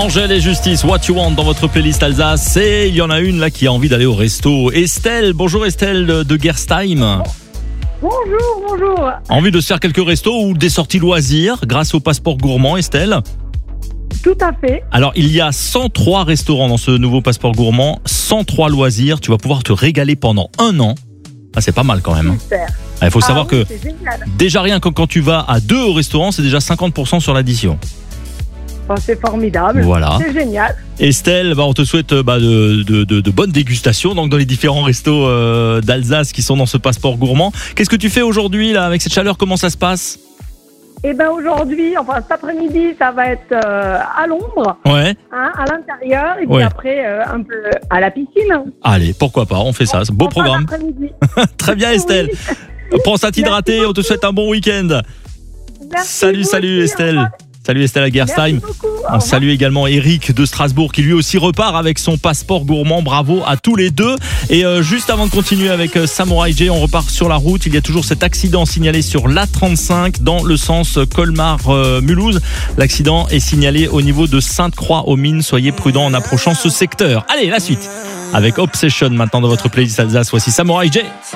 Angèle et Justice, What You Want dans votre playlist Alsace. Et il y en a une là qui a envie d'aller au resto. Estelle, bonjour Estelle de Gerstheim. Bonjour. Envie de se faire quelques restos ou des sorties loisirs grâce au passeport gourmand, Estelle? Tout à fait. Alors, il y a 103 restaurants dans ce nouveau passeport gourmand, 103 loisirs. Tu vas pouvoir te régaler pendant 1 an. Ah, c'est pas mal quand même. Super. Il faut savoir que c'est génial. déjà rien que quand tu vas à 2 au restaurant, c'est déjà 50% sur l'addition. Oh, c'est formidable. Voilà. C'est génial. Estelle, on te souhaite de bonnes dégustations donc dans les différents restos d'Alsace qui sont dans ce passeport gourmand. Qu'est-ce que tu fais aujourd'hui là avec cette chaleur? Comment ça se passe? Eh ben aujourd'hui, cet après-midi, ça va être à l'ombre, Ouais. à l'intérieur, et puis Ouais. après un peu à la piscine. Allez, pourquoi pas, on fait ça. C'est beau En fin programme. d'après-midi. Très bien Estelle. Prends ça à t'hydrater, Merci on te souhaite un bon week-end. Merci, Salut vous aussi, Estelle. au revoir. Salut Estelle à Gerstheim. Merci beaucoup. Au On revoir. salue également Eric de Strasbourg qui lui aussi repart avec son passeport gourmand. Bravo à tous les deux. Et juste avant de continuer avec Samurai J, on repart sur la route. Il y a toujours cet accident signalé sur l'A35 dans le sens Colmar-Mulhouse. L'accident est signalé au niveau de Sainte-Croix-aux-Mines. Soyez prudents en approchant ce secteur. Allez, la suite avec Obsession maintenant dans votre playlist Alsace. Voici Samurai J.